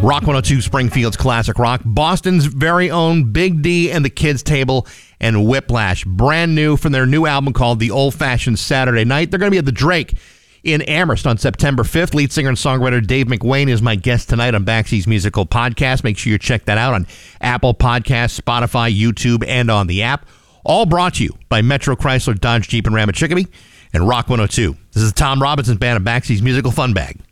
Rock 102 Springfield's Classic Rock. Boston's very own Big D and the Kids Table and Whiplash. Brand new from their new album called The Old Fashioned Saturday Night. They're going to be at the Drake in Amherst on September 5th. Lead singer and songwriter Dave McWayne is my guest tonight on Baxi's Musical Podcast. Make sure you check that out on Apple Podcasts, Spotify, YouTube, and on the app. All brought to you by Metro Chrysler, Dodge, Jeep, and Ram at Chicopee and Rock 102. This is the Tom Robinson Band of Baxi's Musical Fun Bag.